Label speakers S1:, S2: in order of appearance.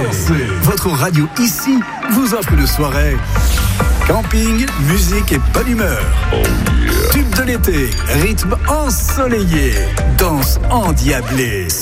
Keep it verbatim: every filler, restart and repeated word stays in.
S1: Dansez. Votre radio ici vous offre une soirée. Camping, musique et bonne humeur. Oh yeah. Tube de l'été, rythme ensoleillé, danse endiablée.